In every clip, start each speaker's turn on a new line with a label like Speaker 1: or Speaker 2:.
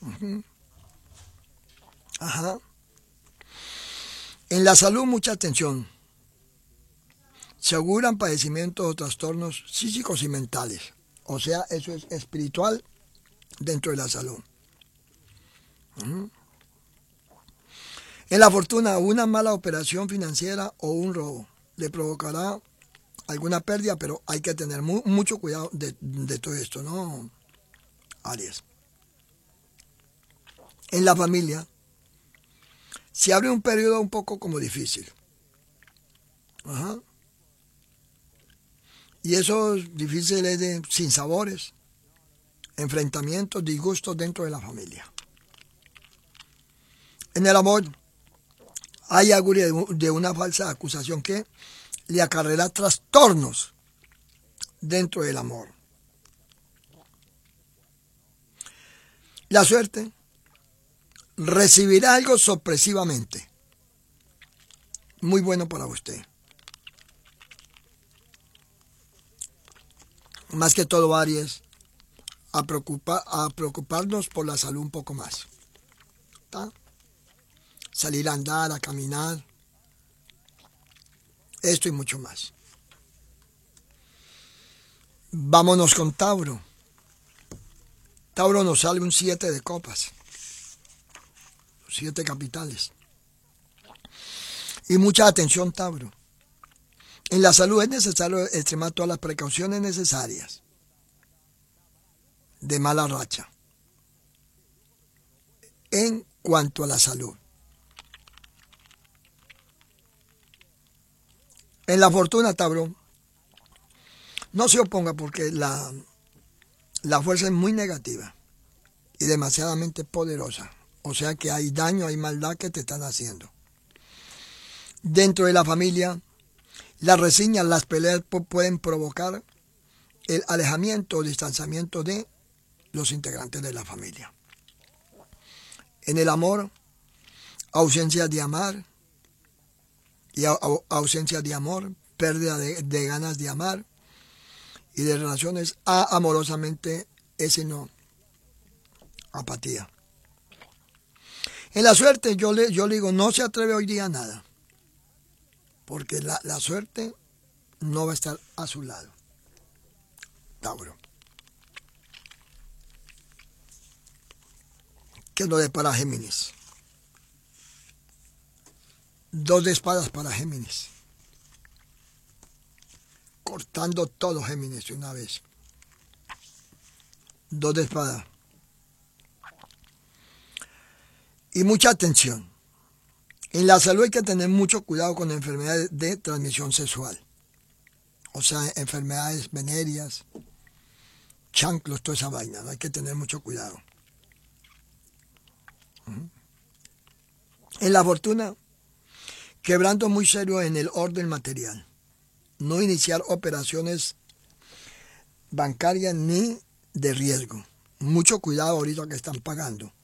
Speaker 1: Ujú. Ajá. En la salud, mucha atención. Se auguran padecimientos o trastornos físicos y mentales. O sea, eso es espiritual dentro de la salud. Ujú. En la fortuna, una mala operación financiera o un robo le provocará alguna pérdida, pero hay que tener mucho cuidado de todo esto, ¿no, Aries? En la familia, se abre un periodo un poco como difícil. Ajá. Y esos difíciles de sinsabores, enfrentamientos, disgustos dentro de la familia. En el amor, hay augurio de una falsa acusación que le acarreará trastornos dentro del amor. La suerte recibirá algo sorpresivamente. Muy bueno para usted. Más que todo, Aries, a preocuparnos por la salud un poco más. ¿Tá? Salir a andar, a caminar, esto y mucho más. Vámonos con Tauro. Tauro nos sale un 7 de copas, 7 capitales. Y mucha atención, Tauro. En la salud es necesario extremar todas las precauciones necesarias de mala racha en cuanto a la salud. En la fortuna, Tauro, no se oponga porque la fuerza es muy negativa y demasiadamente poderosa. O sea que hay daño, hay maldad que te están haciendo. Dentro de la familia, las reseñas, las peleas pueden provocar el alejamiento o distanciamiento de los integrantes de la familia. En el amor, ausencia de amar y ausencia de amor, pérdida de ganas de amar y de relaciones amorosamente, ese no, apatía. En la suerte yo le digo, no se atreve hoy día a nada, porque la suerte no va a estar a su lado. Tauro. ¿Qué nos depara Géminis? 2 de espadas para Géminis. Cortando todo Géminis de una vez. 2 de espadas. Y mucha atención. En la salud hay que tener mucho cuidado con enfermedades de transmisión sexual. O sea, enfermedades venéreas, chanclos, toda esa vaina. Hay que tener mucho cuidado. En la fortuna, quebranto muy serio en el orden material. No iniciar operaciones bancarias ni de riesgo. Mucho cuidado ahorita que están pagando.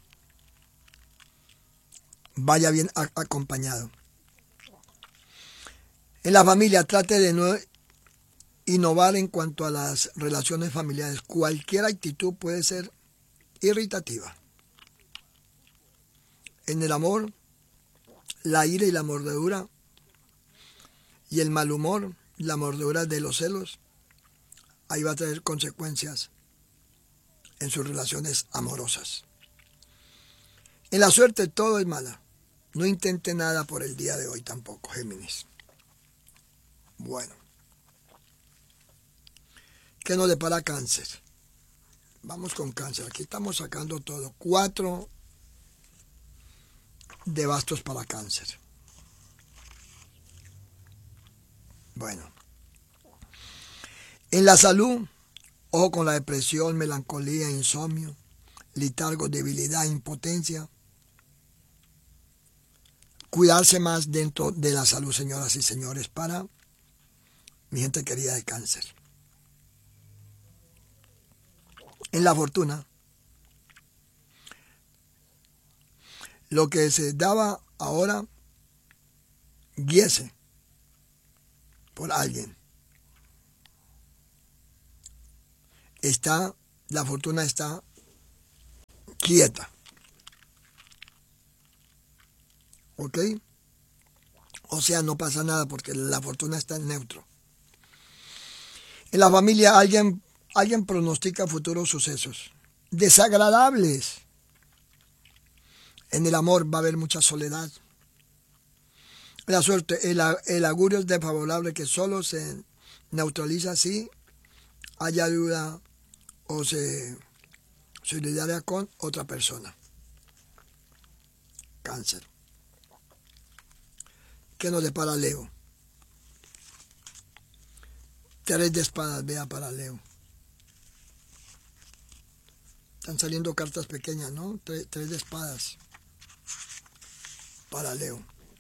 Speaker 1: Vaya bien acompañado. En la familia, trate de no innovar en cuanto a las relaciones familiares. Cualquier actitud puede ser irritativa. En el amor, la ira y la mordedura y el mal humor, la mordedura de los celos, ahí va a tener consecuencias en sus relaciones amorosas. En la suerte todo es mala. No intente nada por el día de hoy tampoco, Géminis. Bueno. ¿Qué nos depara Cáncer? Vamos con Cáncer. Aquí estamos sacando todo. 4 de bastos para Cáncer. Bueno. En la salud, ojo con la depresión, melancolía, insomnio, letargo, debilidad, impotencia. Cuidarse más dentro de la salud, señoras y señores, para mi gente querida de Cáncer. En la fortuna, lo que se daba ahora, guíese por alguien. La fortuna está quieta. ¿Ok? O sea, no pasa nada porque la fortuna está en neutro. En la familia alguien pronostica futuros sucesos desagradables. En el amor va a haber mucha soledad. La suerte, el augurio es desfavorable, que solo se neutraliza si hay ayuda o se solidaria con otra persona. Cáncer. ¿Qué nos depara Leo? 3 de espadas, vea, para Leo. Están saliendo cartas pequeñas, ¿no? 3 de espadas para Leo.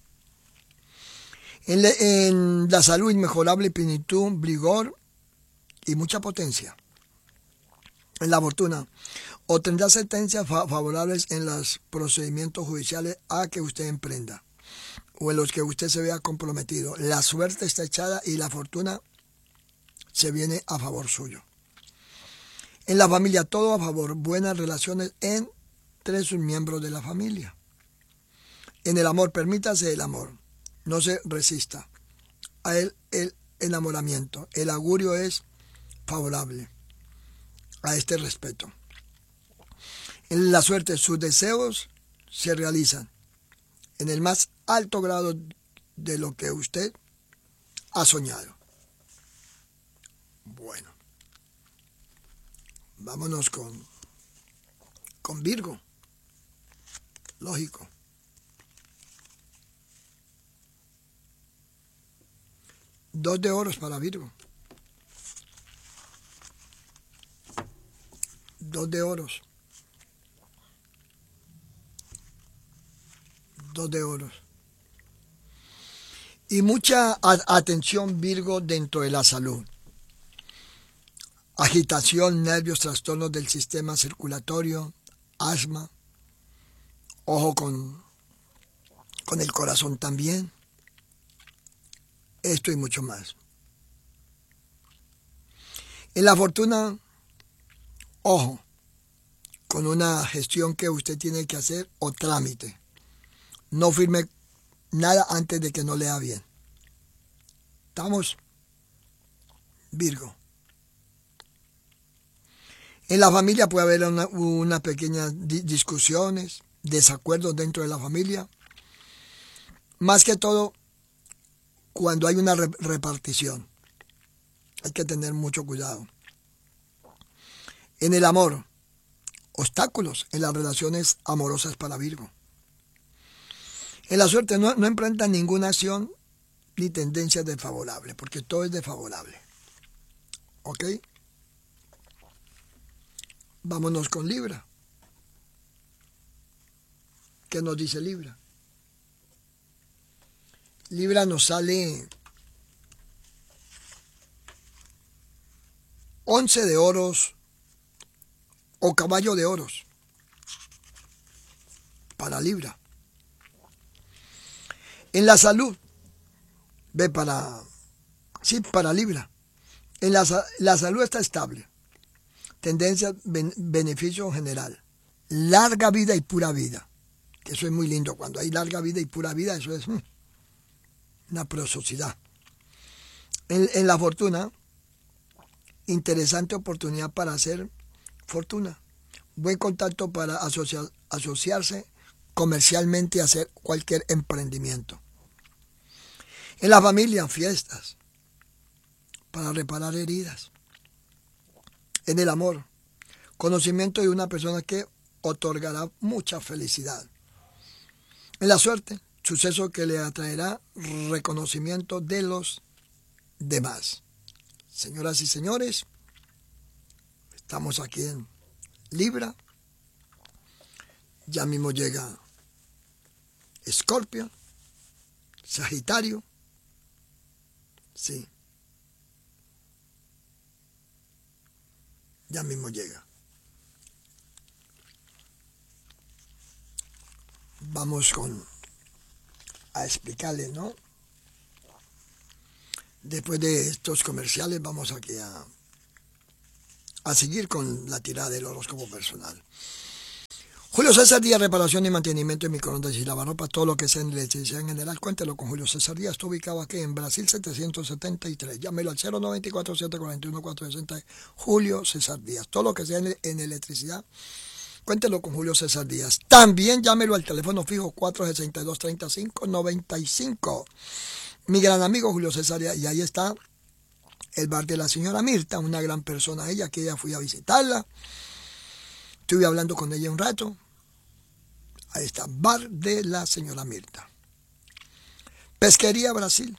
Speaker 1: En la salud, inmejorable plenitud, vigor y mucha potencia. En la fortuna, obtendrá sentencias favorables en los procedimientos judiciales a que usted emprenda o en los que usted se vea comprometido. La suerte está echada y la fortuna se viene a favor suyo. En la familia, todo a favor, buenas relaciones entre sus miembros de la familia. En el amor, permítase el amor, no se resista a el enamoramiento. El augurio es favorable a este respeto. En la suerte, sus deseos se realizan en el más alto grado de lo que usted ha soñado. Bueno, vámonos con Virgo. Lógico. Dos de oros para Virgo. 2 de oros. 2 de oros. Y mucha atención, Virgo, dentro de la salud. Agitación, nervios, trastornos del sistema circulatorio, asma, ojo con el corazón también. Esto y mucho más. En la fortuna, ojo, con una gestión que usted tiene que hacer o trámite. No firme nada antes de que no lea bien. ¿Estamos? Virgo. En la familia puede haber unas pequeñas discusiones, desacuerdos dentro de la familia. Más que todo, cuando hay una repartición. Hay que tener mucho cuidado. En el amor, obstáculos en las relaciones amorosas para Virgo. En la suerte, no enfrentan ninguna acción ni tendencia desfavorable, porque todo es desfavorable. ¿Ok? Vámonos con Libra. ¿Qué nos dice Libra? Libra nos sale 11 de oros o caballo de oros para Libra. En la salud, ve para Libra. En la salud está estable. Tendencia, beneficio general. Larga vida y pura vida. Que eso es muy lindo. Cuando hay larga vida y pura vida, eso es una preciosidad. En la fortuna, interesante oportunidad para hacer fortuna. Buen contacto para asociarse comercialmente y hacer cualquier emprendimiento. En la familia, fiestas para reparar heridas. En el amor, conocimiento de una persona que otorgará mucha felicidad. En la suerte, suceso que le atraerá reconocimiento de los demás. Señoras y señores, estamos aquí en Libra. Ya mismo llega Escorpio, Sagitario. Sí. Ya mismo llega. Vamos a explicarles, ¿no? Después de estos comerciales vamos aquí a seguir con la tirada del horóscopo personal. Julio César Díaz, reparación y mantenimiento de microondas y lavarropas, todo lo que sea en electricidad en general, cuéntelo con Julio César Díaz. Está ubicado aquí en Brasil 773. Llámelo al 094-741-460. Julio César Díaz. Todo lo que sea en electricidad, cuéntelo con Julio César Díaz. También llámelo al teléfono fijo 462-3595. Mi gran amigo Julio César Díaz. Y ahí está el bar de la señora Mirta, una gran persona ella, que ella fui a visitarla. Estuve hablando con ella un rato. Ahí está, bar de la señora Mirta. Pesquería Brasil.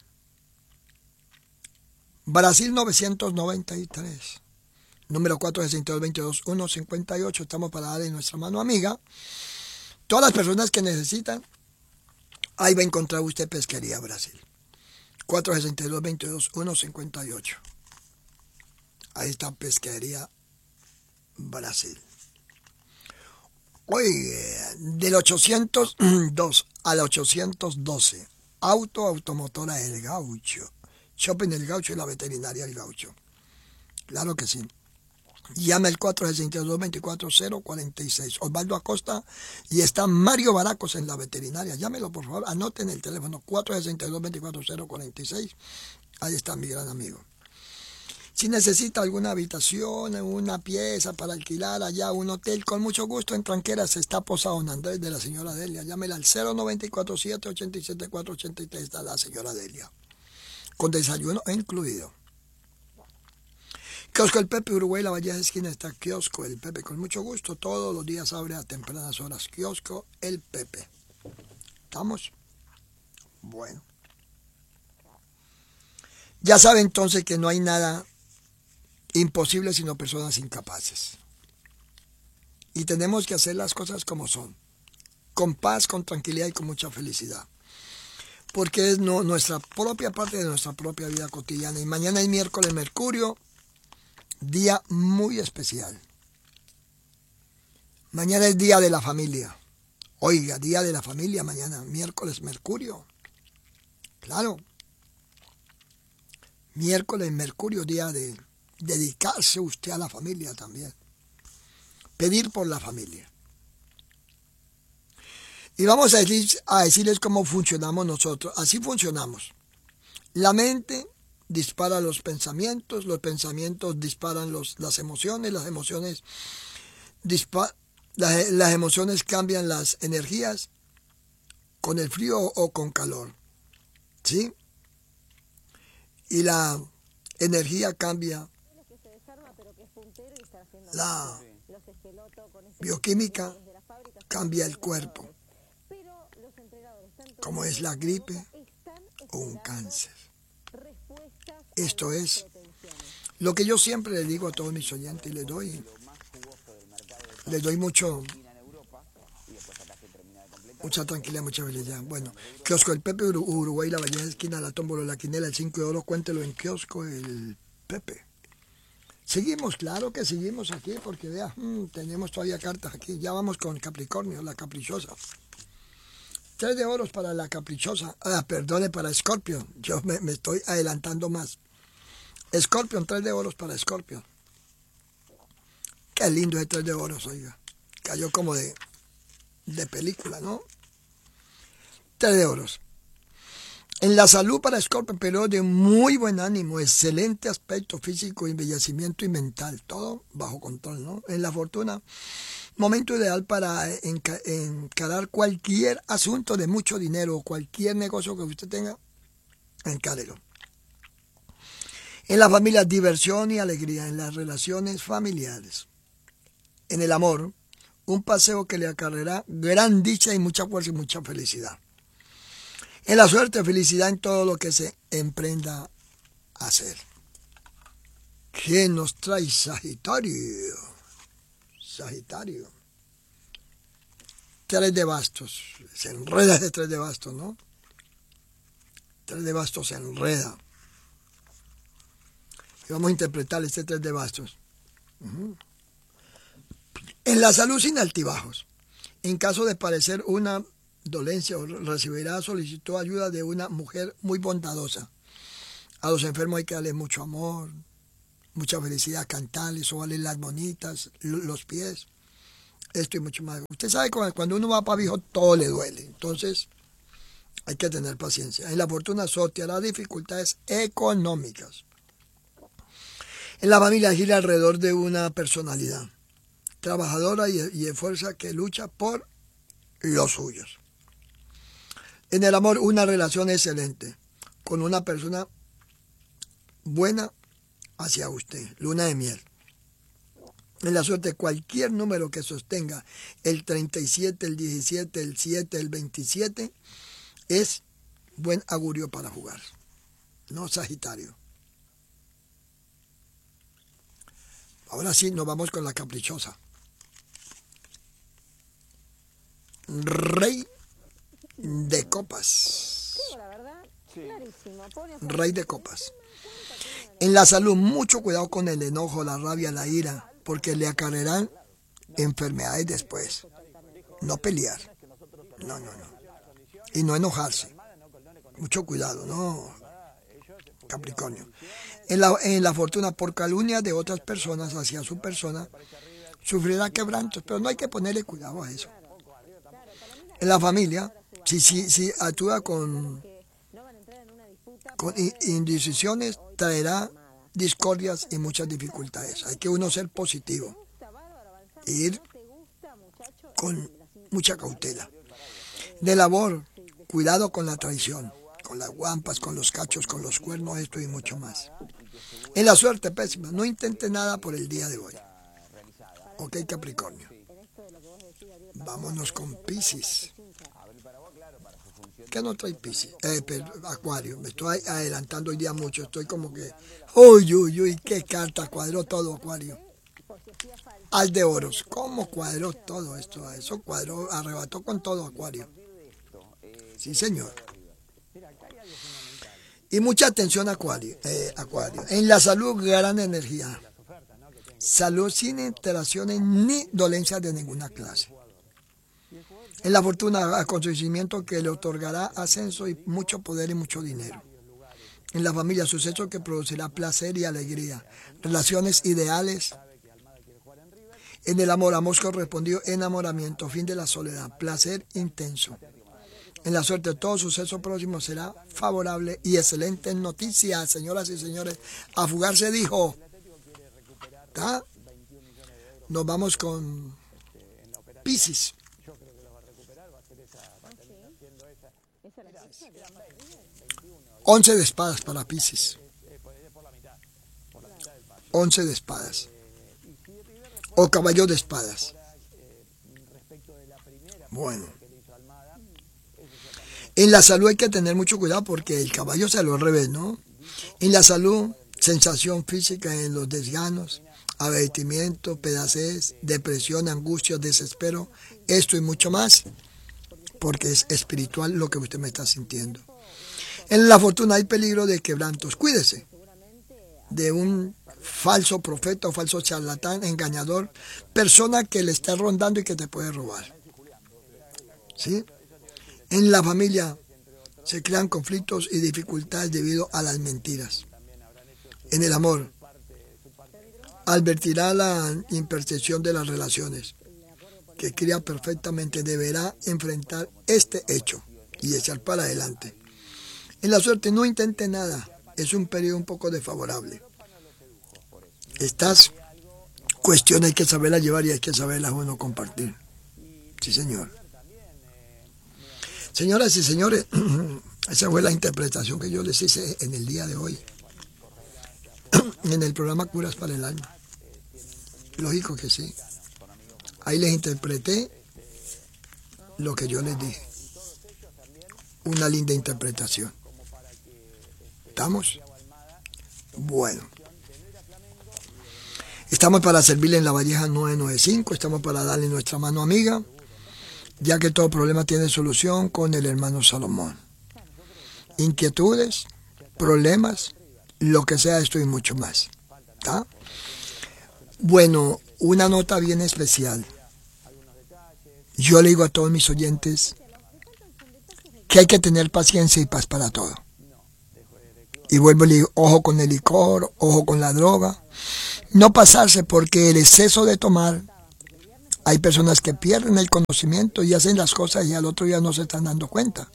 Speaker 1: Brasil 993. Número 462-22-158. Estamos para darle nuestra mano amiga. Todas las personas que necesitan, ahí va a encontrar usted Pesquería Brasil. 462-22-158. Ahí está Pesquería Brasil. Oye, del 802 al 812, automotora El Gaucho, Shopping El Gaucho y la veterinaria El Gaucho. Claro que sí. Llama el 462-24046. Osvaldo Acosta y está Mario Baracos en la veterinaria. Llámelo, por favor. Anoten el teléfono 462-24046. Ahí está mi gran amigo. Si necesita alguna habitación, una pieza para alquilar allá, un hotel, con mucho gusto en Tranqueras está posado en Andrés de la señora Delia. Llámela al 094-787-483 de la señora Delia. Con desayuno incluido. Kiosco El Pepe, Uruguay, La Valleja esquina está Kiosco El Pepe. Con mucho gusto, todos los días abre a tempranas horas. Kiosco El Pepe. ¿Estamos? Bueno. Ya sabe entonces que no hay nada imposible sino personas incapaces. Y tenemos que hacer las cosas como son. Con paz, con tranquilidad y con mucha felicidad. Porque es nuestra propia parte de nuestra propia vida cotidiana. Y mañana es miércoles Mercurio, día muy especial. Mañana es día de la familia. Oiga, día de la familia mañana, miércoles Mercurio. Claro. Miércoles Mercurio, día de dedicarse usted a la familia también. Pedir por la familia. Y vamos a decirles cómo funcionamos nosotros. Así funcionamos. La mente dispara los pensamientos disparan las emociones, las emociones cambian las energías con el frío o con calor. ¿Sí? Y la energía cambia. La bioquímica cambia el cuerpo, como es la gripe o un cáncer. Esto es lo que yo siempre le digo a todos mis oyentes y les doy mucha tranquilidad, mucha felicidad. Bueno, Kiosco El Pepe, Uruguay, La Valleja esquina, la tómbola, la quinela, el 5 de oro, cuéntelo en Kiosco El Pepe. Seguimos, claro que seguimos aquí, porque vea, tenemos todavía cartas aquí. Ya vamos con Capricornio, la caprichosa. 3 de oros para la caprichosa. Perdone, para Escorpio. Yo me estoy adelantando más. Escorpión, 3 de oros para Escorpio. Qué lindo es 3 de oros, oiga. Cayó como de película, ¿no? 3 de oros. En la salud para Escorpio, pero de muy buen ánimo, excelente aspecto físico, embellecimiento y mental, todo bajo control, ¿no? En la fortuna, momento ideal para encarar cualquier asunto de mucho dinero, cualquier negocio que usted tenga, encárelo. En la familia, diversión y alegría, en las relaciones familiares. En el amor, un paseo que le acarreará gran dicha y mucha fuerza y mucha felicidad. En la suerte, felicidad en todo lo que se emprenda a hacer. ¿Qué nos trae Sagitario? Sagitario. 3 de bastos. Se enreda ese 3 de bastos, ¿no? 3 de bastos se enreda. Y vamos a interpretar este 3 de bastos. En la salud, sin altibajos. En caso de padecer una dolencia, recibirá solicitud de ayuda de una mujer muy bondadosa. A los enfermos hay que darle mucho amor, mucha felicidad, cantarles, sobarles las bonitas, los pies. esto y mucho más. Usted sabe que cuando uno va para viejo todo le duele, entonces hay que tener paciencia. En la fortuna sorteará dificultades económicas. En la familia gira alrededor de una personalidad trabajadora y de fuerza que lucha por los suyos. En el amor, una relación excelente con una persona buena hacia usted, luna de miel. En la suerte, cualquier número que sostenga el 37, el 17, el 7, el 27, es buen augurio para jugar. No, Sagitario. Ahora sí, nos vamos con la caprichosa. Rey de copas. Rey de copas. En la salud, mucho cuidado con el enojo, la rabia, la ira, porque le acarrearán enfermedades después. No pelear. No. Y no enojarse. Mucho cuidado, ¿no? Capricornio. En la fortuna, por calumnia de otras personas hacia su persona, sufrirá quebrantos, pero no hay que ponerle cuidado a eso. En la familia, si actúa con indecisiones, traerá discordias y muchas dificultades. Hay que uno ser positivo e ir con mucha cautela. De labor, cuidado con la traición, con las guampas, con los cachos, con los cuernos, esto y mucho más. En la suerte pésima, no intente nada por el día de hoy. Ok, Capricornio. Vámonos con Piscis. ¿Qué no trae Piscis? Acuario. Me estoy adelantando hoy día mucho. Estoy como que... Uy, qué carta. Cuadró todo Acuario. As de oros. ¿Cómo cuadró todo esto? Eso cuadró, arrebató con todo Acuario. Sí, señor. Y mucha atención Acuario. En la salud, gran energía. Salud sin interacciones ni dolencias de ninguna clase. En la fortuna, acontecimiento que le otorgará ascenso y mucho poder y mucho dinero. En la familia, suceso que producirá placer y alegría. Relaciones ideales. En el amor, amor correspondido, enamoramiento, fin de la soledad, placer intenso. En la suerte, todo suceso próximo será favorable y excelente noticia, señoras y señores. A fugar se dijo. ¿Está? Nos vamos con Piscis. 11 de espadas para Piscis. 11 de espadas. O caballo de espadas. Bueno. En la salud hay que tener mucho cuidado porque el caballo se lo al revés, ¿no? En la salud, sensación física en los desganos, abatimiento, pedacez, depresión, angustia, desespero, esto y mucho más, porque es espiritual lo que usted me está sintiendo. En la fortuna hay peligro de quebrantos. Cuídese de un falso profeta o falso charlatán, engañador, persona que le está rondando y que te puede robar. ¿Sí? En la familia se crean conflictos y dificultades debido a las mentiras. En el amor, advertirá la imperfección de las relaciones, que cría perfectamente, deberá enfrentar este hecho y echar para adelante. En la suerte, no intente nada, es un periodo un poco desfavorable. Estas cuestiones hay que saberlas llevar y hay que saberlas uno compartir. Sí, señor. Señoras y señores, esa fue la interpretación que yo les hice en el día de hoy, en el programa Curas para el Alma. Lógico que sí. Ahí les interpreté lo que yo les dije. Una linda interpretación. ¿Estamos? Bueno. Estamos para servirle en La Valleja 995, estamos para darle nuestra mano amiga, ya que todo problema tiene solución con el hermano Salomón. Inquietudes, problemas, lo que sea, esto y mucho más. ¿Está? Bueno, una nota bien especial. Yo le digo a todos mis oyentes que hay que tener paciencia y paz para todo. Y vuelvo y le digo, ojo con el licor, ojo con la droga. No pasarse porque el exceso de tomar Hay personas que pierden el conocimiento y hacen las cosas y al otro día no se están dando cuenta.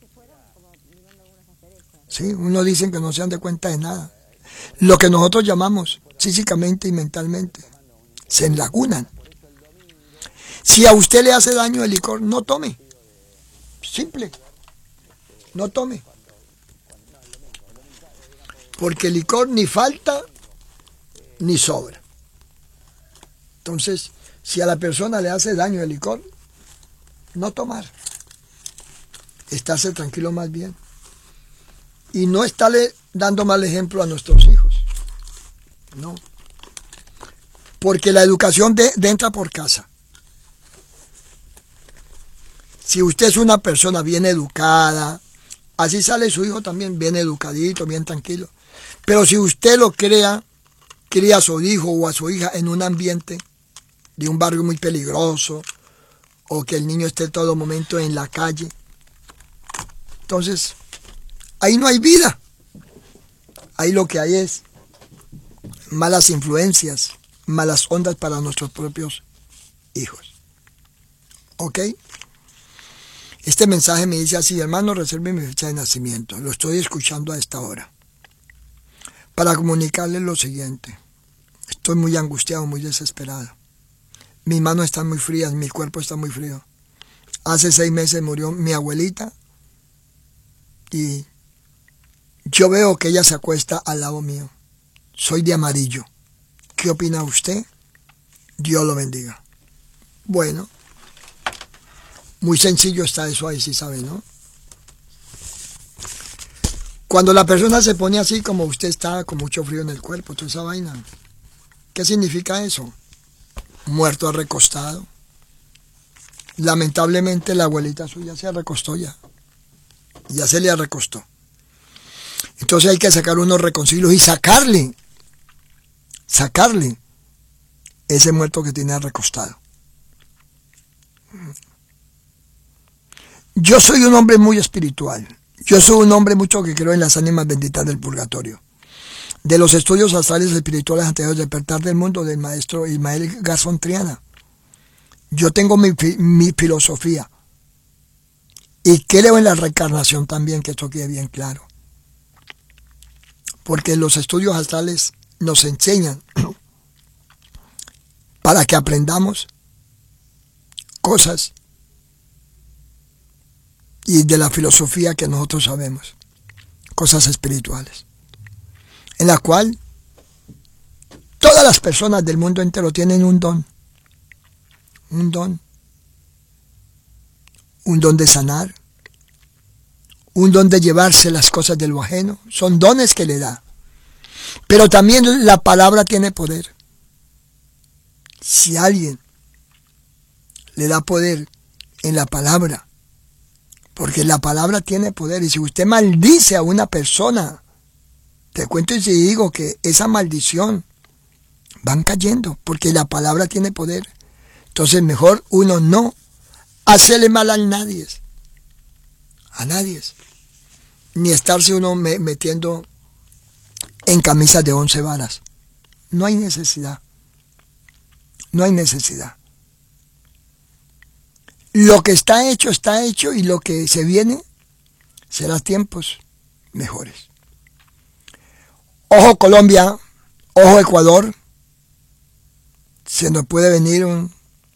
Speaker 1: Sí, unos dicen que no se dan de cuenta de nada. Lo que nosotros llamamos físicamente y mentalmente, se enlagunan. Si a usted le hace daño el licor, no tome. Simple. No tome. Porque el licor ni falta ni sobra. Entonces, si a la persona le hace daño el licor, no tomar. Estarse tranquilo más bien. Y no estarle dando mal ejemplo a nuestros hijos. No. Porque la educación entra por casa. Si usted es una persona bien educada, así sale su hijo también bien educadito, bien tranquilo. Pero si usted lo cría a su hijo o a su hija en un ambiente de un barrio muy peligroso, o que el niño esté todo momento en la calle, entonces ahí no hay vida. Ahí lo que hay es malas influencias, malas ondas para nuestros propios hijos. ¿Ok? Este mensaje me dice así: hermano, reserve mi fecha de nacimiento. Lo estoy escuchando a esta hora. Para comunicarles lo siguiente. Estoy muy angustiado, muy desesperado. Mis manos están muy frías, mi cuerpo está muy frío. Hace 6 meses murió mi abuelita y yo veo que ella se acuesta al lado mío. Soy de amarillo. ¿Qué opina usted? Dios lo bendiga. Bueno, muy sencillo está eso ahí, sí sabe, ¿no? Cuando la persona se pone así como usted está, con mucho frío en el cuerpo, toda esa vaina, ¿qué significa eso? Muerto recostado. Lamentablemente la abuelita suya se recostó ya. Ya se le recostó. Entonces hay que sacar unos reconcilios y sacarle ese muerto que tiene recostado. Yo soy un hombre muy espiritual. Yo soy un hombre mucho que creo en las ánimas benditas del purgatorio. De los estudios astrales espirituales anteriores del despertar del mundo del maestro Ismael Garzón Triana. Yo tengo mi filosofía. Y creo en la reencarnación también, que esto quede bien claro. Porque los estudios astrales nos enseñan para que aprendamos cosas y de la filosofía que nosotros sabemos, cosas espirituales, en la cual todas las personas del mundo entero tienen un don de sanar, un don de llevarse las cosas de lo ajeno. Son dones que le da. Pero también la palabra tiene poder. Si alguien le da poder en la palabra, porque la palabra tiene poder, y si usted maldice a una persona, te cuento y te digo que esa maldición van cayendo, porque la palabra tiene poder. Entonces mejor uno no hacerle mal a nadie, ni estarse uno metiendo en camisas de 11 varas. No hay necesidad. Lo que está hecho, y lo que se viene será tiempos mejores. Ojo Colombia, ojo Ecuador, se nos puede venir un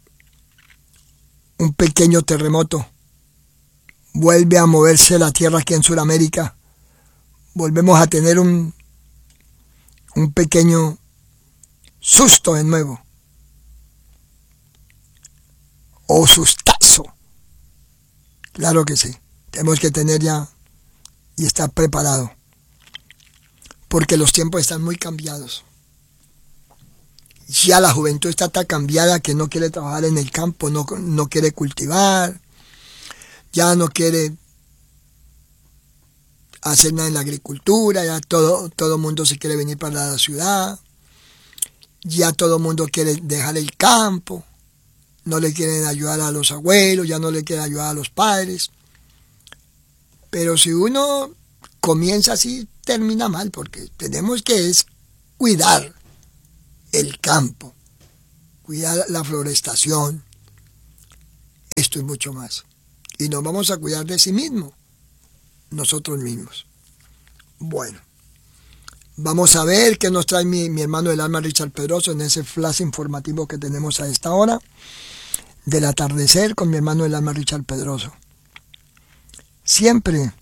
Speaker 1: pequeño terremoto. Vuelve a moverse la tierra aquí en Sudamérica. Volvemos a tener un pequeño susto de nuevo. O sustazo. Claro que sí. Tenemos que tener ya y estar preparado. Porque los tiempos están muy cambiados. Ya la juventud está tan cambiada que no quiere trabajar en el campo, no quiere cultivar, ya no quiere hacer nada en la agricultura, ya todo el mundo se quiere venir para la ciudad, ya todo el mundo quiere dejar el campo, no le quieren ayudar a los abuelos, ya no le quieren ayudar a los padres. Pero si uno comienza así, termina mal, porque tenemos que cuidar el campo, cuidar la florestación. Esto y mucho más. Y nos vamos a cuidar de sí mismos, nosotros mismos. Bueno, vamos a ver qué nos trae mi hermano del alma Richard Pedroso en ese flash informativo que tenemos a esta hora del atardecer con mi hermano del alma Richard Pedroso. Siempre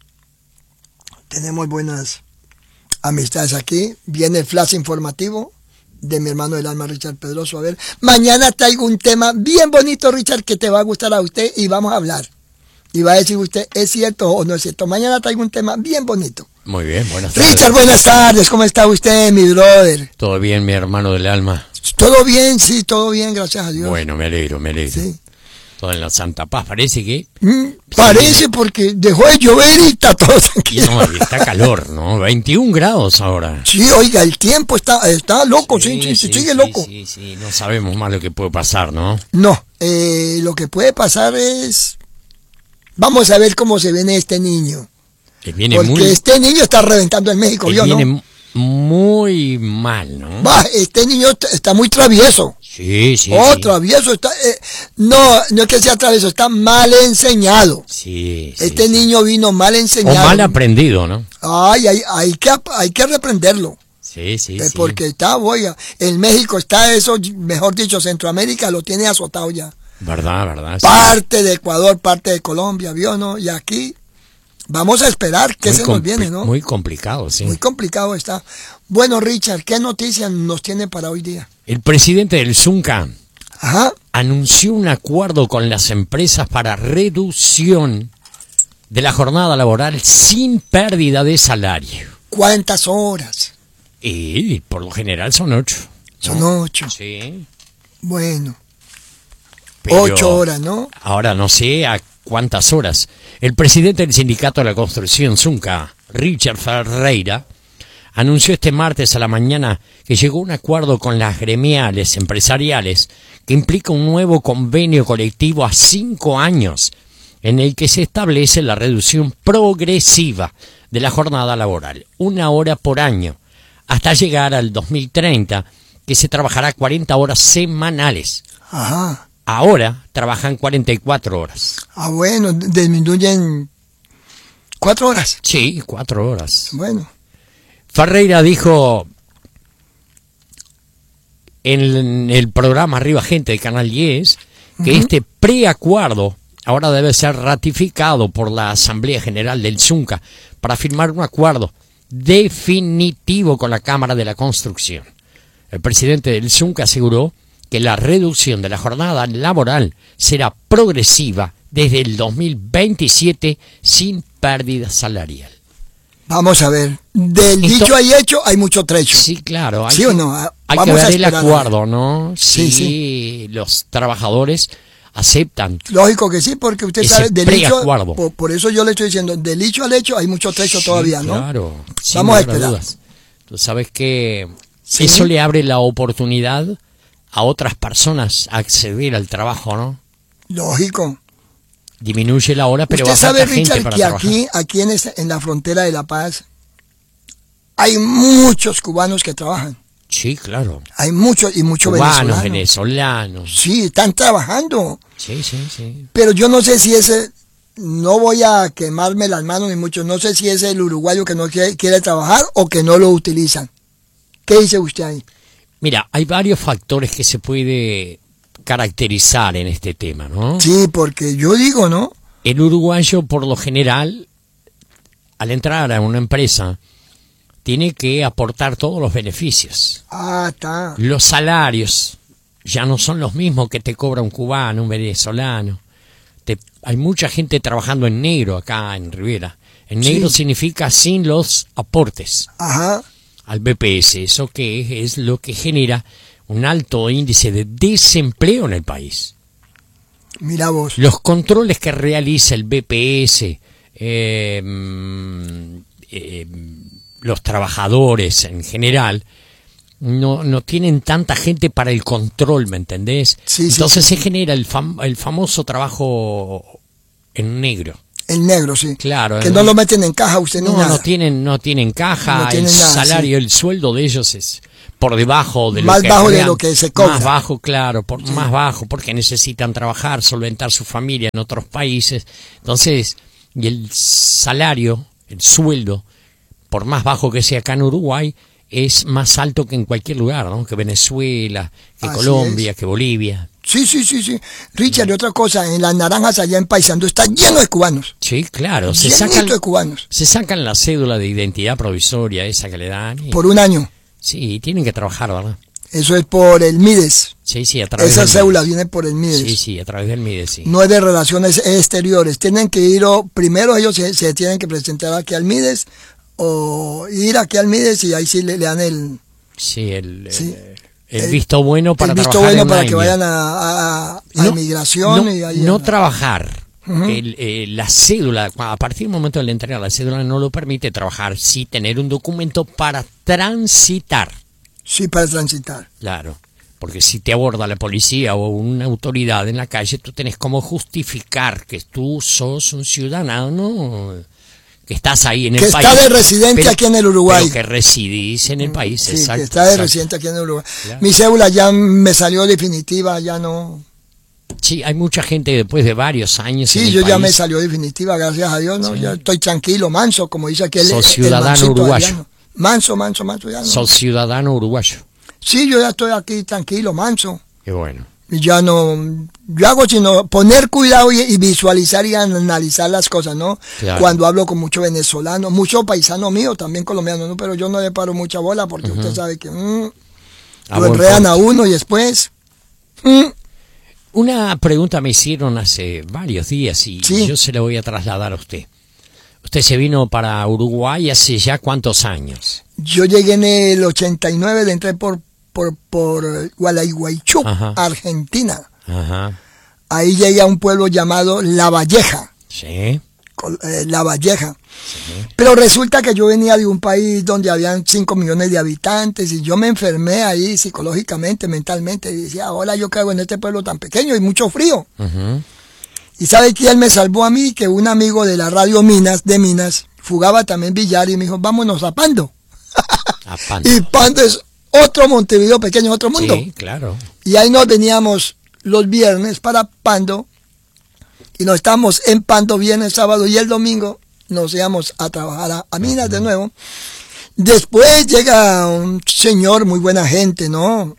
Speaker 1: tenemos buenas amistades aquí. Viene el flash informativo de mi hermano del alma Richard Pedroso. A ver, mañana traigo un tema bien bonito, Richard, que te va a gustar a usted y vamos a hablar. Y va a decir usted, ¿es cierto o no es cierto? Mañana traigo un tema bien bonito.
Speaker 2: Muy bien, buenas tardes.
Speaker 1: Richard, buenas tardes. ¿Cómo está usted, mi brother?
Speaker 2: ¿Todo bien, mi hermano del alma?
Speaker 1: Todo bien, sí, todo bien, gracias a Dios.
Speaker 2: Bueno, me alegro. Sí. Todo en la Santa Paz, parece que...
Speaker 1: Parece porque dejó de llover y está todo tranquilo.
Speaker 2: No, está calor, ¿no? 21 grados ahora.
Speaker 1: Sí, oiga, el tiempo está loco, sí, sigue loco.
Speaker 2: Sí, no sabemos más lo que puede pasar, ¿no?
Speaker 1: No, lo que puede pasar es... Vamos a ver cómo se viene este niño. Porque este niño está reventando en México, ¿vio, no?
Speaker 2: Viene muy mal, ¿no?
Speaker 1: Este niño está muy travieso.
Speaker 2: Sí.
Speaker 1: Travieso está... no es que sea travieso, está mal enseñado.
Speaker 2: Sí.
Speaker 1: Este niño vino mal enseñado.
Speaker 2: O mal aprendido, ¿no?
Speaker 1: Hay que reprenderlo.
Speaker 2: Sí.
Speaker 1: Porque está, oiga, en México está eso, mejor dicho, Centroamérica lo tiene azotado ya.
Speaker 2: ¿Verdad?
Speaker 1: Parte de Ecuador, parte de Colombia, ¿vio, no? Y aquí vamos a esperar qué se nos viene, ¿no?
Speaker 2: Muy complicado, sí.
Speaker 1: Muy complicado está. Bueno, Richard, ¿qué noticias nos tiene para hoy día?
Speaker 2: El presidente del Zunca anunció un acuerdo con las empresas para reducción de la jornada laboral sin pérdida de salario.
Speaker 1: ¿Cuántas horas?
Speaker 2: Y por lo general son 8.
Speaker 1: Son 8.
Speaker 2: Sí.
Speaker 1: Bueno.
Speaker 2: Pero
Speaker 1: 8 horas, ¿no?
Speaker 2: Ahora no sé a cuántas horas. El presidente del Sindicato de la Construcción Zunca, Richard Ferreira, anunció este martes a la mañana que llegó a un acuerdo con las gremiales empresariales que implica un nuevo convenio colectivo a 5 años en el que se establece la reducción progresiva de la jornada laboral, 1 hora por año, hasta llegar al 2030, que se trabajará 40 horas semanales.
Speaker 1: Ajá.
Speaker 2: Ahora trabajan 44 horas.
Speaker 1: Bueno, disminuyen 4 horas.
Speaker 2: Sí, 4 horas.
Speaker 1: Bueno.
Speaker 2: Ferreira dijo en el programa Arriba Gente de Canal 10 que este preacuerdo ahora debe ser ratificado por la Asamblea General del Zunca para firmar un acuerdo definitivo con la Cámara de la Construcción. El presidente del Zunca aseguró que la reducción de la jornada laboral será progresiva desde el 2027 sin pérdida salarial. Vamos
Speaker 1: a ver, del dicho hay hecho, hay mucho trecho.
Speaker 2: Sí, claro.
Speaker 1: ¿Sí o no?
Speaker 2: Hay que ver el acuerdo, ¿no? Sí, los trabajadores aceptan.
Speaker 1: Lógico que sí, porque usted sabe, del hecho, por eso yo le estoy diciendo, del hecho al hecho hay mucho trecho todavía, ¿no?
Speaker 2: Claro.
Speaker 1: Vamos a esperar.
Speaker 2: Dudas. Tú sabes que eso le abre la oportunidad a otras personas a acceder al trabajo, ¿no?
Speaker 1: Lógico.
Speaker 2: Disminuye la hora, pero
Speaker 1: usted sabe, Richard,
Speaker 2: gente para
Speaker 1: que
Speaker 2: trabajar.
Speaker 1: aquí en la frontera de La Paz hay muchos cubanos que trabajan.
Speaker 2: Sí, claro.
Speaker 1: Hay muchos y muchos
Speaker 2: cubanos, venezolanos.
Speaker 1: Sí, están trabajando.
Speaker 2: Sí.
Speaker 1: Pero yo no sé si no voy a quemarme las manos ni mucho, no sé si es el uruguayo que no quiere trabajar o que no lo utilizan. ¿Qué dice usted ahí?
Speaker 2: Mira, hay varios factores que se puede caracterizar en este tema, ¿no?
Speaker 1: Sí, porque yo digo, ¿no?
Speaker 2: El uruguayo, por lo general, al entrar a una empresa, tiene que aportar todos los beneficios.
Speaker 1: Está.
Speaker 2: Los salarios ya no son los mismos que te cobra un cubano, un venezolano. Hay mucha gente trabajando en negro acá en Rivera. En negro significa sin los aportes.
Speaker 1: Ajá.
Speaker 2: Al BPS, eso que es lo que genera un alto índice de desempleo en el país.
Speaker 1: Mira vos.
Speaker 2: Los controles que realiza el BPS, los trabajadores en general, no tienen tanta gente para el control, ¿me entendés? Entonces se genera el famoso trabajo en negro.
Speaker 1: El negro, sí.
Speaker 2: Claro.
Speaker 1: Que no lo meten en caja usted ni nada.
Speaker 2: No tienen caja, el salario, el sueldo de ellos es por debajo de lo
Speaker 1: más
Speaker 2: que
Speaker 1: bajo de
Speaker 2: ganan,
Speaker 1: lo que se cobra.
Speaker 2: más bajo, claro, más bajo, porque necesitan trabajar, solventar su familia en otros países. Entonces, y el salario, el sueldo, por más bajo que sea acá en Uruguay, es más alto que en cualquier lugar, ¿no? Que Venezuela, que
Speaker 1: Así
Speaker 2: Colombia,
Speaker 1: es.
Speaker 2: que Bolivia.
Speaker 1: Sí. Richard, y otra cosa, en las naranjas allá en Paysandú está lleno de cubanos.
Speaker 2: Sí, claro,
Speaker 1: Llenito de cubanos.
Speaker 2: se sacan la cédula de identidad provisoria, esa que le dan.
Speaker 1: Por un año.
Speaker 2: Sí, tienen que trabajar, ¿verdad?
Speaker 1: Eso es por el Mides.
Speaker 2: Sí, a través
Speaker 1: Esa
Speaker 2: del
Speaker 1: cédula
Speaker 2: Mides.
Speaker 1: viene por el Mides.
Speaker 2: Sí, a través del Mides, sí.
Speaker 1: No es de relaciones exteriores. Tienen que ir, primero ellos se tienen que presentar aquí al Mides, o ir aquí al Mides y ahí sí le dan el
Speaker 2: visto bueno para
Speaker 1: el visto
Speaker 2: trabajar
Speaker 1: bueno
Speaker 2: en
Speaker 1: para
Speaker 2: un
Speaker 1: que
Speaker 2: año.
Speaker 1: vayan a inmigración.
Speaker 2: No,
Speaker 1: y ahí
Speaker 2: no trabajar.
Speaker 1: Ujú.
Speaker 2: La cédula, a partir del momento de la entrega, la cédula no lo permite trabajar, sí tener un documento para transitar.
Speaker 1: Sí, para transitar.
Speaker 2: Claro, porque si te aborda la policía o una autoridad en la calle, tú tenés cómo justificar que tú sos un ciudadano, que estás ahí en el
Speaker 1: Que
Speaker 2: país.
Speaker 1: está de residente aquí en el Uruguay.
Speaker 2: Pero que residís en el país,
Speaker 1: Sí,
Speaker 2: exacto.
Speaker 1: que está de
Speaker 2: exacto.
Speaker 1: residente aquí en el Uruguay.
Speaker 2: Claro.
Speaker 1: Mi cédula ya me salió definitiva, ya no.
Speaker 2: Sí, hay mucha gente después de varios años en
Speaker 1: Sí,
Speaker 2: el
Speaker 1: yo ya
Speaker 2: país.
Speaker 1: me salió definitiva, gracias a Dios, ¿no?
Speaker 2: Sí.
Speaker 1: Ya estoy tranquilo, manso, como dice aquí el
Speaker 2: Ciudadano
Speaker 1: mansito
Speaker 2: uruguayo.
Speaker 1: Adriano. Manso, ya no.
Speaker 2: Sos ciudadano uruguayo.
Speaker 1: Sí, yo ya estoy aquí tranquilo, manso.
Speaker 2: Qué bueno.
Speaker 1: Y ya no, yo hago sino poner cuidado y visualizar y analizar las cosas, ¿no?
Speaker 2: Claro.
Speaker 1: Cuando hablo con mucho venezolano, mucho paisano mío, también colombiano, ¿no? Pero yo no le paro mucha bola porque usted sabe que lo
Speaker 2: buen
Speaker 1: enredan
Speaker 2: punto.
Speaker 1: a uno y después...
Speaker 2: Una pregunta me hicieron hace varios días y
Speaker 1: Sí.
Speaker 2: yo se la voy a trasladar a usted. Usted se vino para Uruguay hace ya ¿cuántos años?
Speaker 1: Yo llegué en el 89, le entré por Gualeguaychú,
Speaker 2: Ajá.
Speaker 1: Argentina.
Speaker 2: Ajá.
Speaker 1: Ahí llegué a un pueblo llamado La Valleja.
Speaker 2: Sí.
Speaker 1: La Valleja. Pero resulta que yo venía de un país donde habían 5 millones de habitantes y yo me enfermé ahí psicológicamente, mentalmente. Y decía, ahora yo caigo en este pueblo tan pequeño y mucho frío.
Speaker 2: Ujú.
Speaker 1: ¿Y sabe quién me salvó a mí? Que un amigo de la radio Minas, jugaba también billar y me dijo, vámonos a Pando.
Speaker 2: A Pando.
Speaker 1: Y Pando es otro Montevideo pequeño, otro mundo.
Speaker 2: Sí, claro.
Speaker 1: Y ahí nos veníamos los viernes para Pando y nos estábamos en Pando viernes, sábado y el domingo nos íbamos a trabajar a Minas de nuevo. Después llega un señor, muy buena gente, ¿no?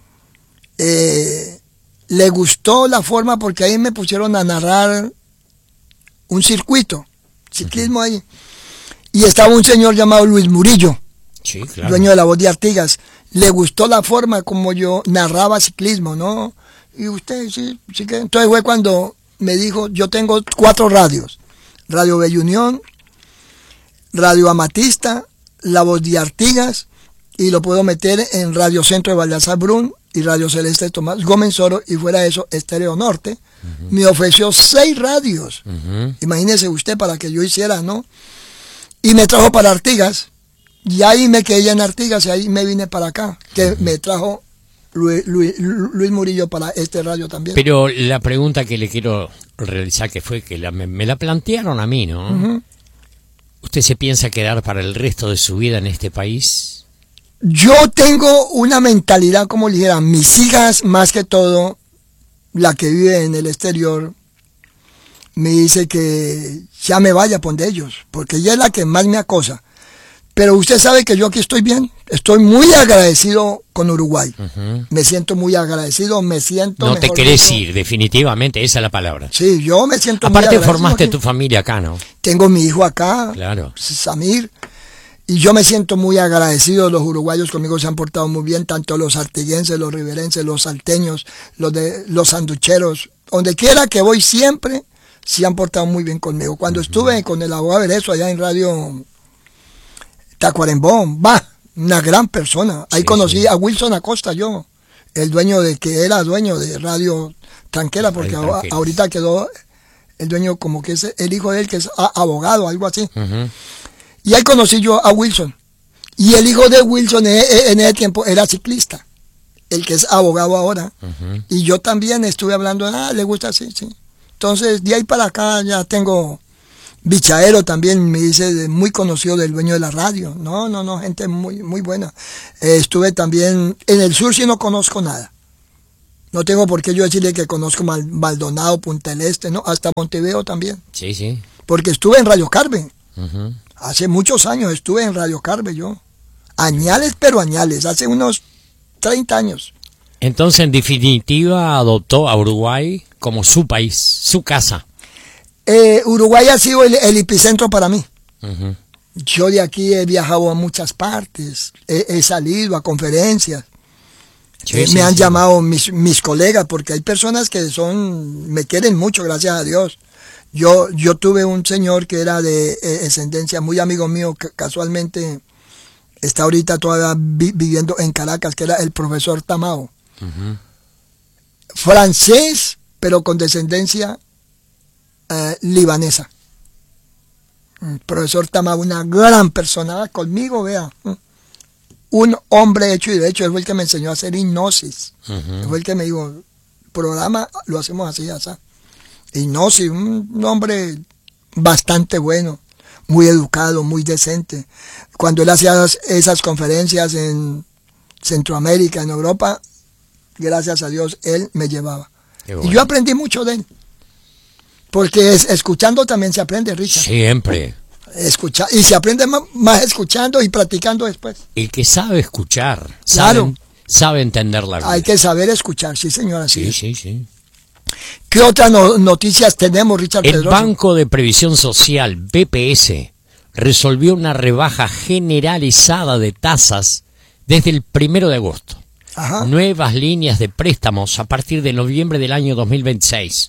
Speaker 1: Le gustó la forma porque ahí me pusieron a narrar un circuito, ciclismo ahí. Y estaba un señor llamado Luis Murillo,
Speaker 2: Sí, claro.
Speaker 1: dueño de La Voz de Artigas. Le gustó la forma como yo narraba ciclismo, ¿no? Y usted, sí que... Entonces fue cuando me dijo, yo tengo 4 radios. Radio Bella Unión, Radio Amatista, La Voz de Artigas, y lo puedo meter en Radio Centro de Baldassar Brun y Radio Celeste Tomás Gómez Oro, y fuera de eso, Estéreo Norte. Me ofreció 6 radios. Imagínese usted para que yo hiciera, ¿no? Y me trajo para Artigas. Y ahí me quedé en Artigas y ahí me vine para acá, que me trajo Luis Murillo para este radio también.
Speaker 2: Pero la pregunta que le quiero realizar, que fue que me la plantearon a mí, ¿no? ¿Usted se piensa quedar para el resto de su vida en este país?
Speaker 1: Yo tengo una mentalidad, como le dijera, mis hijas, más que todo, la que vive en el exterior, me dice que ya me vaya por de ellos, porque ella es la que más me acosa. Pero usted sabe que yo aquí estoy bien, estoy muy agradecido con Uruguay. Me siento muy agradecido, me siento...
Speaker 2: No te
Speaker 1: mejor
Speaker 2: querés
Speaker 1: dicho,
Speaker 2: ir, definitivamente, esa es la palabra.
Speaker 1: Sí, yo me siento muy
Speaker 2: Aparte
Speaker 1: agradecido
Speaker 2: formaste
Speaker 1: aquí.
Speaker 2: tu familia acá, ¿no?
Speaker 1: Tengo mi hijo acá,
Speaker 2: Claro.
Speaker 1: Samir, y yo me siento muy agradecido. Los uruguayos conmigo se han portado muy bien, tanto los artiguenses, los riverenses, los salteños, los sanducheros, donde quiera que voy siempre, se han portado muy bien conmigo. Cuando estuve con el abogado Berezo allá en Radio Tacuarembó, una gran persona. Ahí conocí a Wilson Acosta, yo, el dueño que era dueño de Radio Tranquera, porque ahorita quedó el dueño como que es el hijo de él, que es abogado, algo así. Y ahí conocí yo a Wilson. Y el hijo de Wilson en ese tiempo era ciclista, el que es abogado ahora. Y yo también estuve hablando, le gusta así, sí. Entonces, de ahí para acá ya tengo Bichaero también me dice, muy conocido del dueño de la radio. No, gente muy, muy buena. Estuve también, en el sur sí no conozco nada. No tengo por qué yo decirle que conozco Maldonado, Punta del Este, no, hasta Montevideo también.
Speaker 2: Sí, sí.
Speaker 1: Porque estuve en Radio Carve.
Speaker 2: Ujú.
Speaker 1: Hace muchos años estuve en Radio Carve yo. Añales, pero añales, hace unos 30 años.
Speaker 2: Entonces, en definitiva, adoptó a Uruguay como su país, su casa.
Speaker 1: Uruguay ha sido el epicentro para mí.
Speaker 2: Ujú.
Speaker 1: Yo de aquí he viajado a muchas partes, he salido a conferencias.
Speaker 2: Sí, sí,
Speaker 1: Me han
Speaker 2: sí.
Speaker 1: llamado mis colegas, porque hay personas que me quieren mucho, gracias a Dios. Yo tuve un señor que era de descendencia, muy amigo mío, que casualmente está ahorita todavía viviendo en Caracas, que era el profesor Tamao.
Speaker 2: Ujú.
Speaker 1: Francés, pero con descendencia libanesa. Profesor Tamao, una gran persona, conmigo, vea. Un hombre hecho y derecho, él fue el que me enseñó a hacer hipnosis.
Speaker 2: Ujú.
Speaker 1: Fue el que me dijo, programa, lo hacemos así, así. Hipnosis, un hombre bastante bueno, muy educado, muy decente. Cuando él hacía esas conferencias en Centroamérica, en Europa, gracias a Dios, él me llevaba.
Speaker 2: Qué bueno.
Speaker 1: Y yo aprendí mucho de él. Porque escuchando también se aprende, Richard.
Speaker 2: Siempre.
Speaker 1: Y se aprende más escuchando y practicando después.
Speaker 2: El que sabe escuchar,
Speaker 1: Claro.
Speaker 2: sabe entender la vida.
Speaker 1: Hay que saber escuchar, sí señora.
Speaker 2: Sí, sí, sí.
Speaker 1: ¿Qué otras noticias tenemos, Richard
Speaker 2: El
Speaker 1: Pedroso?
Speaker 2: Banco de Previsión Social, BPS, resolvió una rebaja generalizada de tasas desde el 1 de agosto.
Speaker 1: Ajá.
Speaker 2: Nuevas líneas de préstamos a partir de noviembre del año 2026.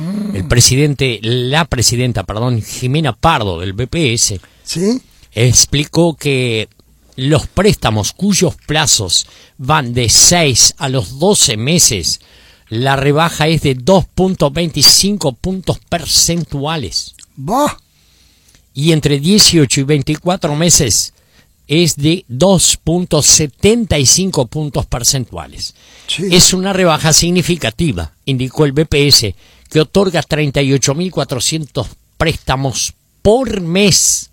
Speaker 2: La presidenta, Jimena Pardo del BPS,
Speaker 1: Sí.
Speaker 2: explicó que los préstamos cuyos plazos van de 6 a los 12 meses, la rebaja es de 2.25 puntos percentuales.
Speaker 1: Bah.
Speaker 2: Y entre 18 y 24 meses es de 2.75 puntos percentuales.
Speaker 1: Sí.
Speaker 2: Es una rebaja significativa, indicó el BPS, que otorga 38.400 préstamos por mes.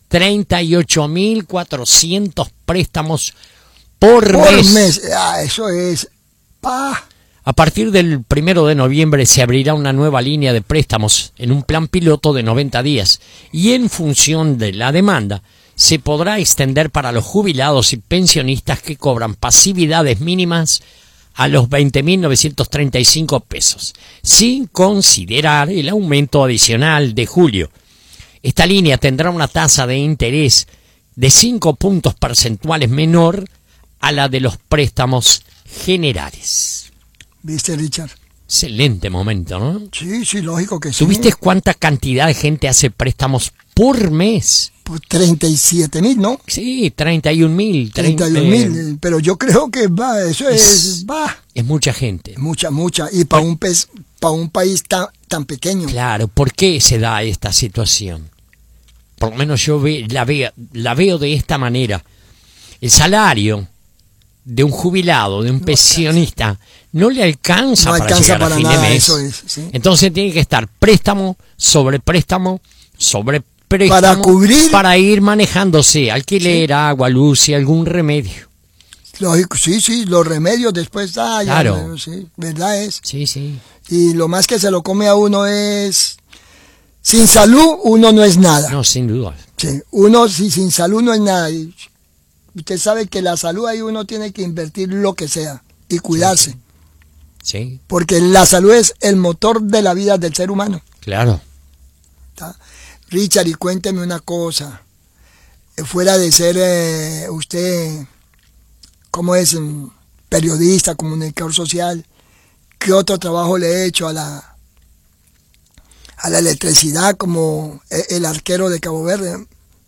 Speaker 2: 38.400 préstamos por mes.
Speaker 1: Eso es. Pa.
Speaker 2: A partir del 1 de noviembre se abrirá una nueva línea de préstamos en un plan piloto de 90 días y en función de la demanda se podrá extender para los jubilados y pensionistas que cobran pasividades mínimas a los 20.935 pesos, sin considerar el aumento adicional de julio. Esta línea tendrá una tasa de interés de 5 puntos percentuales menor a la de los préstamos generales.
Speaker 1: ¿Viste, Richard?
Speaker 2: Excelente momento, ¿no?
Speaker 1: Sí, sí, lógico que sí.
Speaker 2: ¿Tuviste cuánta cantidad de gente hace préstamos por mes?
Speaker 1: Pues 37,000, ¿no?
Speaker 2: Sí, 31.000.
Speaker 1: 31,000. Pero yo creo que va, eso es. Va.
Speaker 2: Es mucha gente.
Speaker 1: Mucha. Y para un país tan pequeño.
Speaker 2: Claro, ¿por qué se da esta situación? Por lo menos yo la veo de esta manera. El salario de un jubilado, de un pensionista, no le alcanza, para llegar a fin de mes.
Speaker 1: Eso es, sí.
Speaker 2: Entonces tiene que estar préstamo sobre préstamo sobre préstamo
Speaker 1: para cubrir,
Speaker 2: para ir manejándose, alquiler, sí, agua, luz y algún remedio.
Speaker 1: Lógico, sí, los remedios después da,
Speaker 2: claro.
Speaker 1: Sí, verdad es.
Speaker 2: Sí, sí.
Speaker 1: Y lo más que se lo come a uno es, sin salud uno no es nada.
Speaker 2: No, sin duda.
Speaker 1: Sí, uno sin salud no es nada. Y usted sabe que la salud ahí uno tiene que invertir lo que sea y cuidarse.
Speaker 2: Sí.
Speaker 1: Porque la salud es el motor de la vida del ser humano.
Speaker 2: Claro.
Speaker 1: ¿Está? Richard, y cuénteme una cosa. Fuera de ser usted, ¿cómo es? Periodista, comunicador social, ¿qué otro trabajo le he hecho a la electricidad como el arquero de Cabo Verde?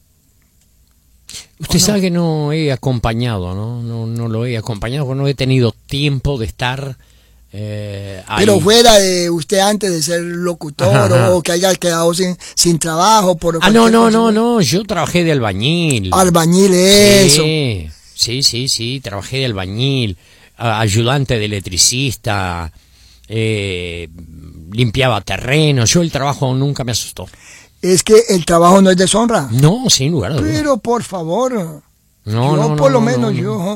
Speaker 2: Usted sabe que no he acompañado, no lo he acompañado, porque no he tenido tiempo de estar ahí.
Speaker 1: Pero fuera de usted antes de ser locutor, ajá, o que haya quedado sin trabajo por
Speaker 2: no, yo trabajé de albañil.
Speaker 1: Albañil, eso.
Speaker 2: Sí, trabajé de albañil, ayudante de electricista, limpiaba terreno. Yo el trabajo nunca me asustó.
Speaker 1: Es que el trabajo no es deshonra.
Speaker 2: No, sin lugar a dudas.
Speaker 1: Pero por favor,
Speaker 2: No,
Speaker 1: por lo menos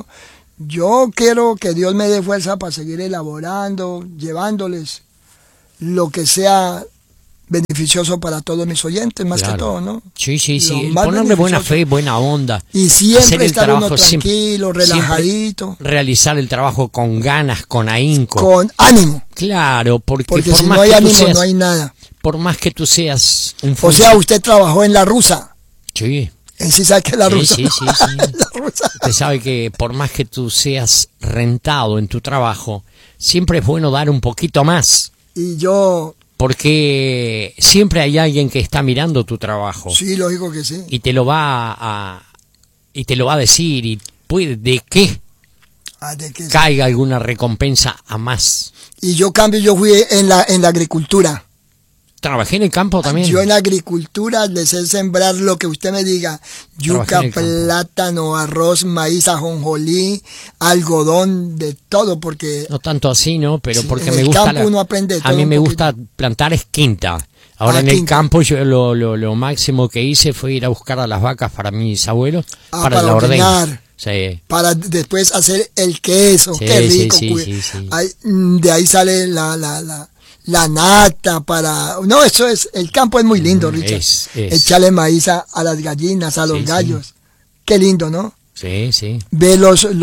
Speaker 1: yo quiero que Dios me dé fuerza para seguir elaborando, llevándoles lo que sea beneficioso para todos mis oyentes, más que todo, ¿no?
Speaker 2: Sí. Ponerle buena fe, buena onda.
Speaker 1: Y siempre estar uno tranquilo, relajadito.
Speaker 2: Realizar el trabajo con ganas, con ahínco.
Speaker 1: Con ánimo.
Speaker 2: Claro, porque por
Speaker 1: si
Speaker 2: más
Speaker 1: no hay
Speaker 2: que
Speaker 1: ánimo,
Speaker 2: seas,
Speaker 1: no hay nada.
Speaker 2: Por más que tú seas un
Speaker 1: O sea, usted trabajó en la rusa.
Speaker 2: Sí.
Speaker 1: ¿Sí sabe que es la rusa?
Speaker 2: Sí.
Speaker 1: La rusa.
Speaker 2: Usted sabe que por más que tú seas rentado en tu trabajo, siempre es bueno dar un poquito más.
Speaker 1: Y yo...
Speaker 2: Porque siempre hay alguien que está mirando tu trabajo.
Speaker 1: Sí, lógico que sí.
Speaker 2: Y te lo va a decir, y puede de qué caiga alguna recompensa a más.
Speaker 1: Y yo fui en la agricultura.
Speaker 2: Trabajé en el campo también.
Speaker 1: Yo en la agricultura les sé sembrar lo que usted me diga. Yuca, plátano, arroz, maíz, ajonjolí, algodón, de todo, porque...
Speaker 2: No tanto así, ¿no? Pero
Speaker 1: sí,
Speaker 2: porque
Speaker 1: en
Speaker 2: me
Speaker 1: el
Speaker 2: gusta...
Speaker 1: campo uno aprende todo
Speaker 2: a mí me
Speaker 1: poquito.
Speaker 2: gusta plantar es quinta. Ahora en el campo yo lo máximo que hice fue ir a buscar a las vacas para mis abuelos, para la ordeñar. Sí.
Speaker 1: Para después hacer el queso, qué rico.
Speaker 2: Sí.
Speaker 1: De ahí sale la nata para... No, eso es... El campo es muy lindo, Richard. Echarle maíz a las gallinas, a los gallos. Qué lindo, ¿no?
Speaker 2: Sí.
Speaker 1: Ve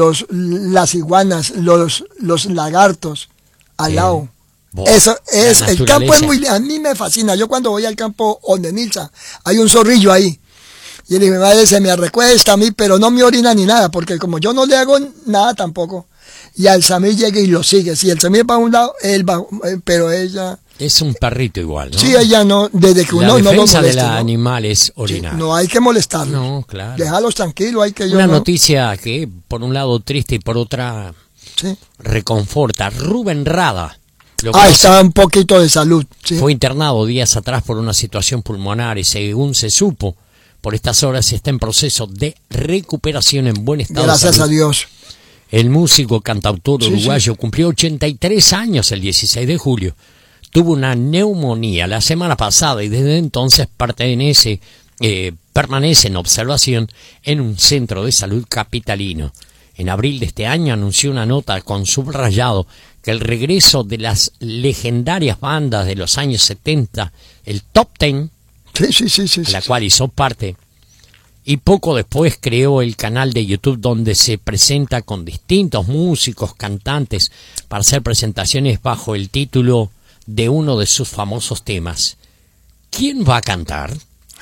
Speaker 1: las iguanas, los lagartos al lado. Eso es... El campo es muy... A mí me fascina. Yo cuando voy al campo donde Nilsa, hay un zorrillo ahí. Y mi madre se me recuesta a mí, pero no me orina ni nada, porque como yo no le hago nada tampoco. Y al Samir llega y lo sigue. Si el Samir va a un lado, él va, pero ella...
Speaker 2: Es un perrito igual, ¿no?
Speaker 1: Sí, ella no, desde que uno no lo molesta.
Speaker 2: La defensa del animal es orinar.
Speaker 1: Sí, no hay que molestarlos.
Speaker 2: No, claro.
Speaker 1: Déjalos tranquilos, hay que...
Speaker 2: Una noticia que, por un lado, triste y por otra, reconforta. Rubén Rada.
Speaker 1: Estaba un poquito de salud. Sí.
Speaker 2: Fue internado días atrás por una situación pulmonar y según se supo, por estas horas está en proceso de recuperación en buen estado de salud.
Speaker 1: Gracias a Dios.
Speaker 2: El músico cantautor uruguayo cumplió 83 años el 16 de julio. Tuvo una neumonía la semana pasada y desde entonces permanece en observación en un centro de salud capitalino. En abril de este año anunció una nota con subrayado que el regreso de las legendarias bandas de los años 70, el Top Ten, a la cual hizo parte, y poco después creó el canal de YouTube donde se presenta con distintos músicos, cantantes, para hacer presentaciones bajo el título de uno de sus famosos temas. ¿Quién va a cantar?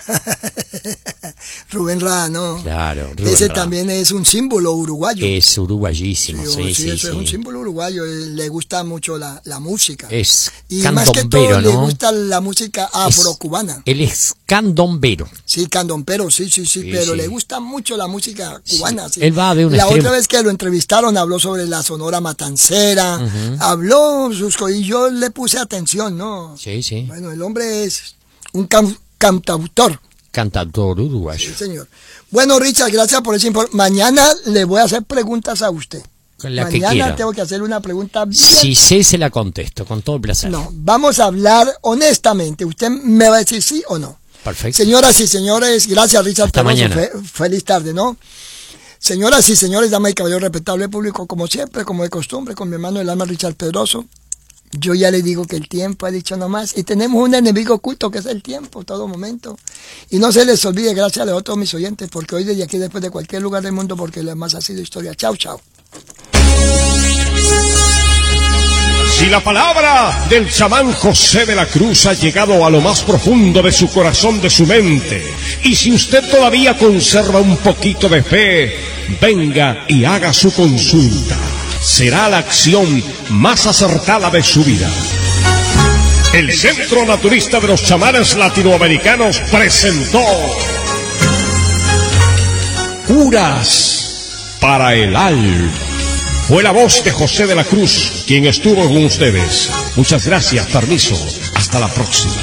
Speaker 1: Rubén Rada, ¿no?
Speaker 2: Claro,
Speaker 1: ese también es un símbolo uruguayo.
Speaker 2: Es uruguayísimo,
Speaker 1: sí, es un símbolo uruguayo. Le gusta mucho la música.
Speaker 2: Es
Speaker 1: y
Speaker 2: candombero,
Speaker 1: más que todo,
Speaker 2: ¿no?
Speaker 1: le gusta la música afrocubana.
Speaker 2: Él es candombero.
Speaker 1: Sí, candombero, sí, pero le gusta mucho la música cubana. Sí.
Speaker 2: Él va de un
Speaker 1: La otra vez que lo entrevistaron habló sobre la Sonora Matancera, habló y yo le puse atención, ¿no?
Speaker 2: Sí.
Speaker 1: Bueno, el hombre es un cantautor
Speaker 2: uruguayo.
Speaker 1: Sí, señor. Bueno, Richard, gracias por esa información. Mañana le voy a hacer preguntas a usted. Mañana tengo que hacerle una pregunta bien.
Speaker 2: Si sé, se la contesto, con todo el placer.
Speaker 1: No, vamos a hablar honestamente. Usted me va a decir sí o no.
Speaker 2: Perfecto.
Speaker 1: Señoras y señores, gracias, Richard.
Speaker 2: Hasta mañana.
Speaker 1: Feliz tarde, ¿no? Señoras y señores, damas y caballeros, respetable público, como siempre, como de costumbre, con mi hermano del alma, Richard Pedroso. Yo ya le digo que el tiempo ha dicho nomás, y tenemos un enemigo oculto que es el tiempo, todo momento. Y no se les olvide, gracias a todos mis oyentes, porque hoy desde aquí, después de cualquier lugar del mundo, porque lo demás ha sido historia. Chao, chao.
Speaker 3: Si la palabra del chamán José de la Cruz ha llegado a lo más profundo de su corazón, de su mente, y si usted todavía conserva un poquito de fe, venga y haga su consulta. Será la acción más acertada de su vida. El Centro Naturista de los Chamanes Latinoamericanos presentó Curas para el Alma. Fue la voz de José de la Cruz quien estuvo con ustedes. Muchas gracias, permiso, hasta la próxima.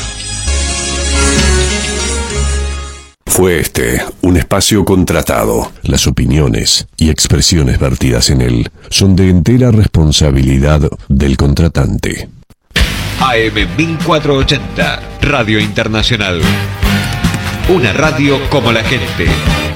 Speaker 4: Fue un espacio contratado. Las opiniones y expresiones vertidas en él son de entera responsabilidad del contratante.
Speaker 5: AM 1480, Radio Internacional. Una radio como la gente.